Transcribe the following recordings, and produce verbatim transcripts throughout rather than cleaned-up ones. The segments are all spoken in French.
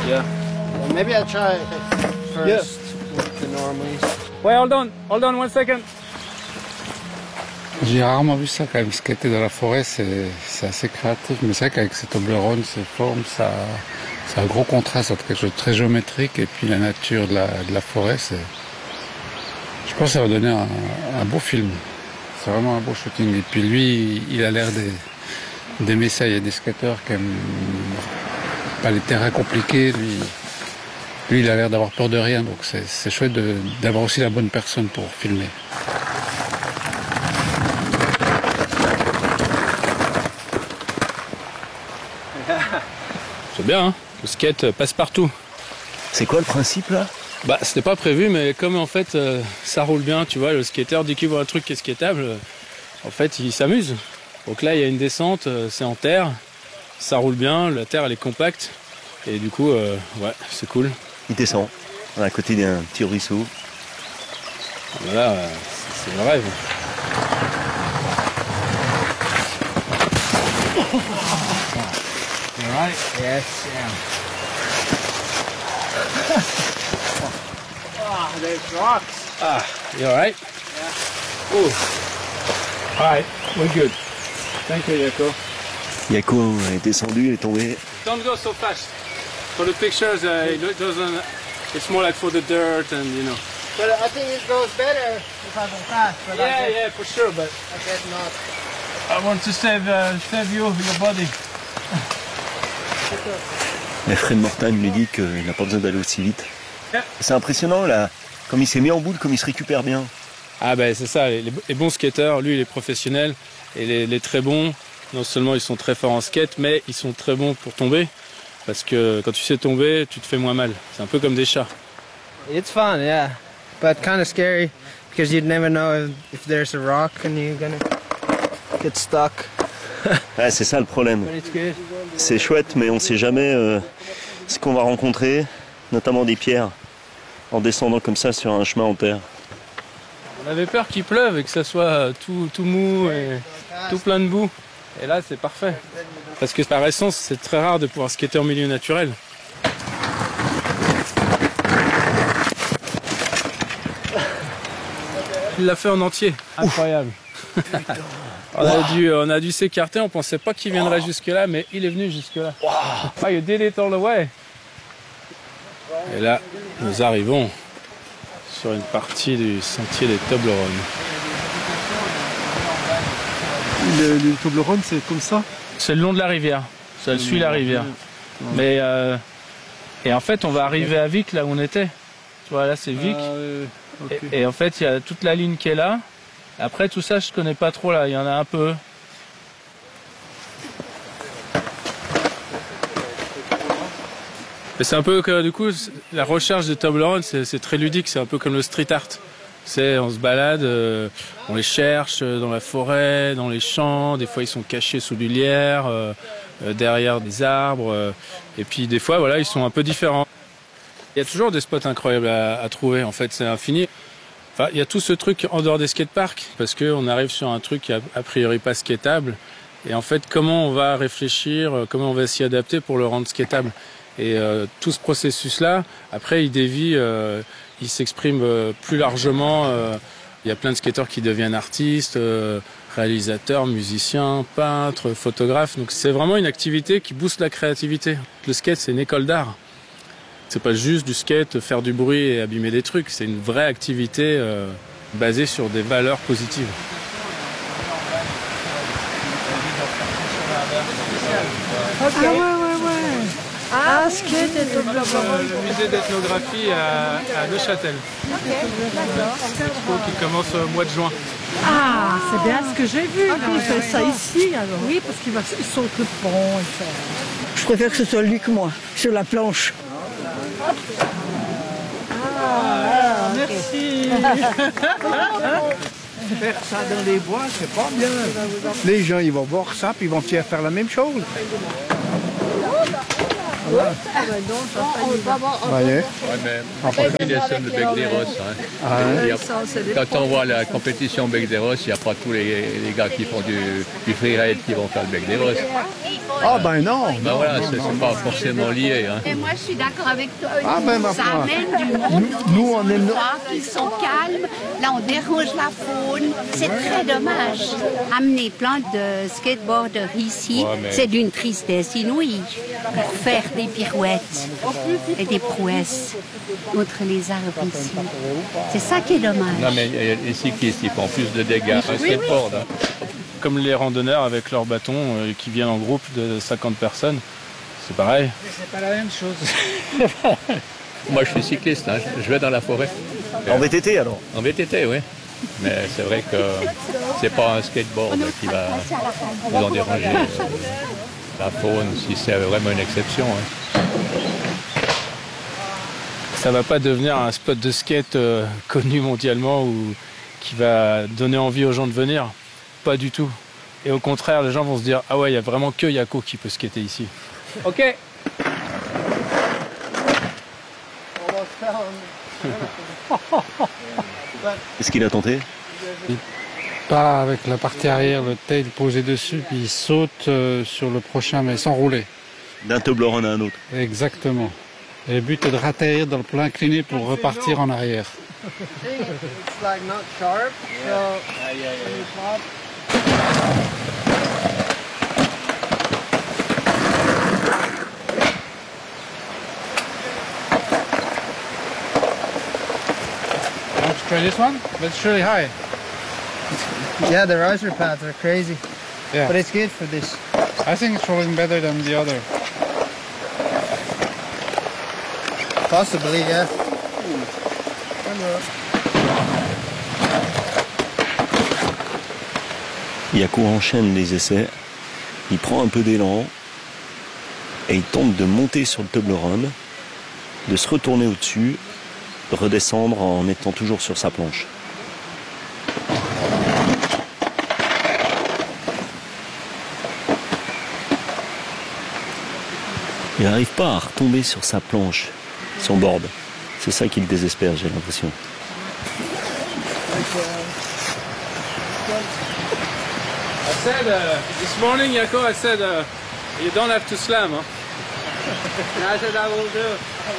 Yeah. Well, maybe I'll try first Yeah. with the normally. Wait, hold on, hold on one second. J'ai rarement vu ça quand même, skater dans la forêt, c'est assez créatif, mais c'est vrai qu'avec ces Toblerone, ces formes, ça, c'est un gros contraste entre quelque chose de très géométrique et puis la nature de la, de la forêt. Je pense que ça va donner un, un beau film. C'est vraiment un beau shooting. Et puis lui, il a l'air d'aimer ça. Il y a des skateurs qui aiment pas les terrains compliqués. Lui, lui il a l'air d'avoir peur de rien, donc c'est chouette d'avoir aussi la bonne personne pour filmer. C'est bien, hein, le skate passe partout. C'est quoi le principe là? Bah, c'était pas prévu, mais comme en fait euh, ça roule bien, tu vois, le skateur, dès qu'il voit un truc qui est skatable, euh, en fait il s'amuse. Donc là il y a une descente, euh, c'est en terre, ça roule bien, la terre elle est compacte, et du coup, euh, ouais, c'est cool. Il descend, à côté d'un petit ruisseau. Voilà, euh, c'est le rêve. Right? Yes, yeah. Oh, there's rocks. Ah, you alright? Yeah. Oh. Alright, we're good. Thank you, Yako. Yako est descendu, il est tombé. Don't go so fast. For the pictures, uh, it doesn't. It's more like for the dirt and you know. But I think it goes better if I go fast. But Yeah, I guess, yeah, for sure. But I guess not. I want to save uh, save you, your body. Mais Fred Mortagne lui dit qu'il n'a pas besoin d'aller aussi vite. Yeah. C'est impressionnant là, comme il s'est mis en boule, comme il se récupère bien. Ah ben c'est ça, les, les bons skateurs, lui il est professionnel, et les, les très bons, non seulement ils sont très forts en skate, mais ils sont très bons pour tomber, parce que quand tu sais tomber, tu te fais moins mal. C'est un peu comme des chats. It's fun, yeah, but kind of scary because you'd never know if, if there's a rock and you're gonna get stuck. Ouais, c'est ça le problème. But it's good. C'est chouette, mais on ne sait jamais euh, ce qu'on va rencontrer, notamment des pierres, en descendant comme ça sur un chemin en terre. On avait peur qu'il pleuve et que ça soit tout, tout mou et tout plein de boue. Et là c'est parfait. Parce que par essence c'est très rare de pouvoir skater en milieu naturel. Il l'a fait en entier. Incroyable. on, a dû, on a dû s'écarter, on pensait pas qu'il viendrait jusque là, mais il est venu jusque là. Oh, you did it all the way. Et là, nous arrivons sur une partie du sentier des Toblerone. Le, le Toblerone, c'est comme ça? C'est le long de la rivière, ça suit la rivière. Mais euh, et en fait, on va arriver à Vic, là où on était. Tu vois, là c'est Vic. Ah, oui, okay. et, et en fait, il y a toute la ligne qui est là. Après, tout ça, je connais pas trop là. Il y en a un peu. C'est un peu que du coup, la recherche de Toblerone, c'est très ludique. C'est un peu comme le street art. C'est, on se balade, euh, on les cherche dans la forêt, dans les champs. Des fois, ils sont cachés sous du lierre, euh, euh, derrière des arbres. Euh, et puis, des fois, voilà, ils sont un peu différents. Il y a toujours des spots incroyables à, à trouver. En fait, c'est infini. Enfin, il y a tout ce truc en dehors des skateparks, parce qu'on arrive sur un truc qui a, a priori pas skatable. Et en fait, comment on va réfléchir, comment on va s'y adapter pour le rendre skatable. Et euh, tout ce processus-là, après, il dévie, euh, il s'exprime euh, plus largement. Euh, il y a plein de skateurs qui deviennent artistes, euh, réalisateurs, musiciens, peintres, photographes. Donc c'est vraiment une activité qui booste la créativité. Le skate, c'est une école d'art. C'est pas juste du skate, faire du bruit et abîmer des trucs. C'est une vraie activité euh, basée sur des valeurs positives. Okay. Ah ouais, ouais, ouais. Ah, skate et Toblerone. Le musée d'ethnographie à, à Neuchâtel. Ok, d'accord. Expo qui commence au mois de juin. Ah, c'est bien ce que j'ai vu. Okay, il fait ça ici alors. Oui, parce qu'il va il saute le pont. Il fait... Je préfère que ce soit lui que moi, sur la planche. Ah, merci. Faire ça dans les bois, c'est pas bien. Les gens, ils vont voir ça, puis ils vont faire la même chose. Voilà. Voyez. Ouais, mais après, il descend le Bec des Rosses. Hein. Ah, ouais. a, quand on voit la compétition Bec des Rosses, il n'y a pas tous les, les gars qui font du, du freeride qui vont faire le Bec des Rosses. Ah ben non. Ben voilà, c'est c'est pas forcément lié. Hein. Et moi, je suis d'accord avec toi. Ah ben, ma ça foi. amène du monde. Nous, nous, on aime... Ils sont calmes. Là, on dérange la faune. C'est très dommage. Amener plein de skateboarders ici, Ouais, mais- c'est d'une tristesse inouïe. Pour faire des pirouettes et des prouesses contre les arbres ici. C'est ça qui est dommage. Non, mais il y a les cyclistes, ils font plus de dégâts. Un skateboard, hein. Comme les randonneurs avec leurs bâtons euh, qui viennent en groupe de cinquante personnes, c'est pareil. C'est pas la même chose. Moi, je suis cycliste, hein. je vais dans la forêt. En V T T alors? En V T T, oui. Mais c'est vrai que c'est pas un skateboard qui va vous en déranger. La faune, si c'est vraiment une exception. Hein. Ça va pas devenir un spot de skate euh, connu mondialement ou qui va donner envie aux gens de venir. Pas du tout. Et au contraire, les gens vont se dire ah ouais, il y a vraiment que Yako qui peut skater ici. Ok. Est-ce qu'il a tenté? Pas avec la partie arrière, le tail posé dessus, puis il saute euh, sur le prochain, mais sans rouler. D'un Toblerone à un autre. Exactement. Et le but est de ratterrir dans le plan incliné pour repartir en arrière. It's like not sharp, so Want to try this one? But it's really high. yeah, the riser pads are crazy, Yeah. but it's good for this. I think it's rolling better than the other. Possibly, yeah. Yako enchaîne les essais, il prend un peu d'élan et il tente de monter sur le Toblerone, de se retourner au-dessus, de redescendre en étant toujours sur sa planche. Il n'arrive pas à retomber sur sa planche, son board. C'est ça qui le désespère, j'ai l'impression. I said uh, this morning, Yako, I said uh, you don't have to slam. Hein? I said I will do.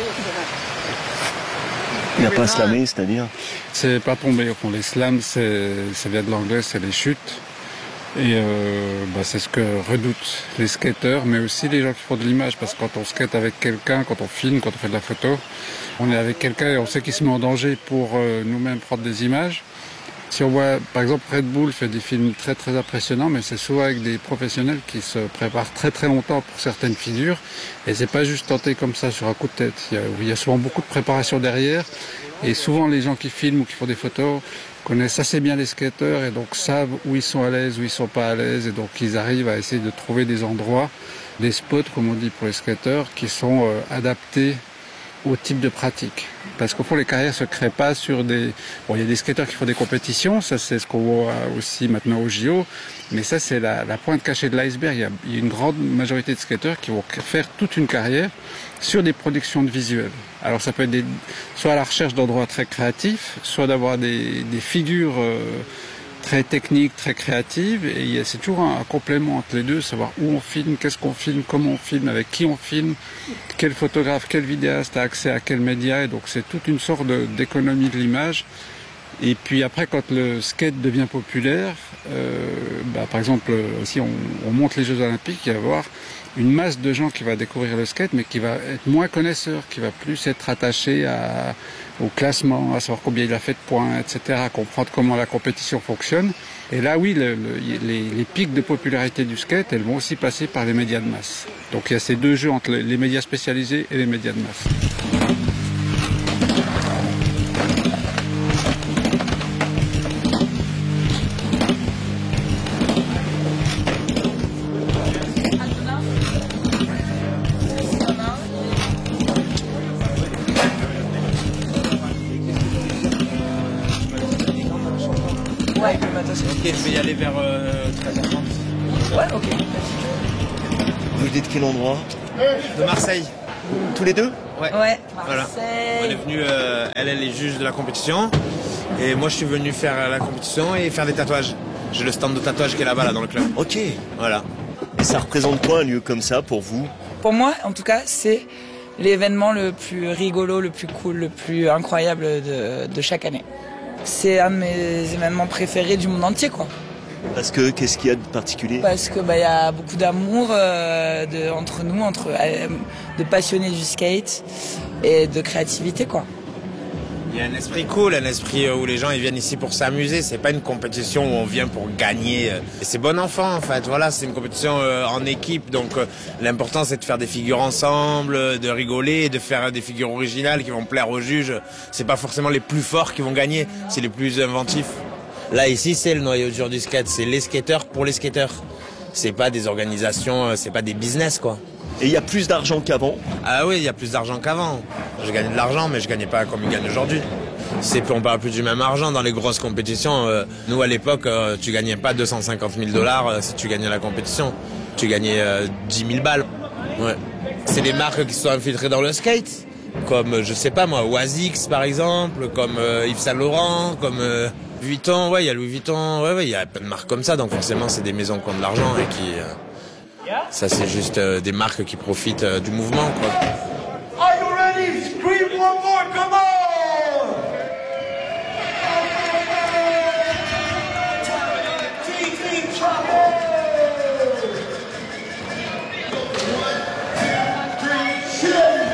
Il n'a pas slamé, c'est-à-dire? C'est pas tombé au fond. Les slams, c'est, ça vient de l'anglais, c'est les chutes. Et euh, bah, c'est ce que redoutent les skateurs, mais aussi les gens qui font de l'image. Parce que quand on skate avec quelqu'un, quand on filme, quand on fait de la photo, on est avec quelqu'un et on sait qu'il se met en danger pour euh, nous-mêmes prendre des images. Si on voit, par exemple, Red Bull fait des films très très impressionnants, mais c'est souvent avec des professionnels qui se préparent très très longtemps pour certaines figures. Et c'est pas juste tenté comme ça sur un coup de tête. Il y a, il y a souvent beaucoup de préparation derrière. Et souvent les gens qui filment ou qui font des photos connaissent assez bien les skateurs et donc savent où ils sont à l'aise, où ils sont pas à l'aise. Et donc ils arrivent à essayer de trouver des endroits, des spots, comme on dit pour les skateurs, qui sont euh, adaptés au type de pratique. Parce qu'au fond, les carrières se créent pas sur des... Bon, il y a des skateurs qui font des compétitions, ça c'est ce qu'on voit aussi maintenant au J O, mais ça c'est la, la pointe cachée de l'iceberg. Il y, a, il y a une grande majorité de skateurs qui vont faire toute une carrière sur des productions de visuels. Alors ça peut être des, soit à la recherche d'endroits très créatifs, soit d'avoir des, des figures euh, très techniques, très créatives, et il y a, c'est toujours un, un complément entre les deux, savoir où on filme, qu'est-ce qu'on filme, comment on filme, avec qui on filme, quel photographe, quel vidéaste a accès à quel média, et donc c'est toute une sorte de, d'économie de l'image. Et puis après, quand le skate devient populaire, euh, bah, par exemple, si on, on monte les Jeux Olympiques, il va y avoir une masse de gens qui va découvrir le skate, mais qui va être moins connaisseur, qui va plus être attaché à, au classement, à savoir combien il a fait de points, et cetera, à comprendre comment la compétition fonctionne. Et là, oui, le, le, les, les pics de popularité du skate, elles vont aussi passer par les médias de masse. Donc il y a ces deux jeux entre les médias spécialisés et les médias de masse. Ok, je vais y aller vers euh, treize heures trente. Ouais, ok. Vous venez de quel endroit? De Marseille. Tous les deux? Ouais. Ouais. Voilà. On est venu, euh, elle, elle est juge de la compétition. Et moi, je suis venu faire la compétition et faire des tatouages. J'ai le stand de tatouage qui est là-bas, là, dans le club. Ok. Voilà. Et ça représente quoi un lieu comme ça pour vous? Pour moi, en tout cas, c'est l'événement le plus rigolo, le plus cool, le plus incroyable de, de chaque année. C'est un de mes événements préférés du monde entier, quoi. Parce que, qu'est-ce qu'il y a de particulier? Parce que bah, y a beaucoup d'amour euh, de, entre nous, entre euh, de passionnés du skate et de créativité, quoi. Il y a un esprit cool, un esprit où les gens ils viennent ici pour s'amuser. C'est pas une compétition où on vient pour gagner. C'est bon enfant en fait. Voilà, c'est une compétition en équipe. Donc l'important c'est de faire des figures ensemble, de rigoler, de faire des figures originales qui vont plaire aux juges. C'est pas forcément les plus forts qui vont gagner, c'est les plus inventifs. Là ici c'est le noyau dur du skate. C'est les skateurs pour les skateurs. C'est pas des organisations, c'est pas des business quoi. Et il y a plus d'argent qu'avant? Ah oui, il y a plus d'argent qu'avant. Je gagnais de l'argent, mais je gagnais pas comme ils gagnent aujourd'hui. C'est, on parle plus du même argent dans les grosses compétitions. Euh, nous, à l'époque, euh, tu gagnais pas deux cent cinquante mille dollars euh, si tu gagnais la compétition. Tu gagnais euh, dix mille balles. Ouais. C'est des marques qui se sont infiltrées dans le skate. Comme, je sais pas moi, Oasix par exemple, comme euh, Yves Saint Laurent, comme euh, Vuitton. Ouais, il y a Louis Vuitton. Ouais, ouais, il y a plein de marques comme ça. Donc forcément, c'est des maisons qui ont de l'argent et qui... Euh, ça, c'est juste euh, des marques qui profitent euh, du mouvement, quoi. Are you ready? Scream one more, come on!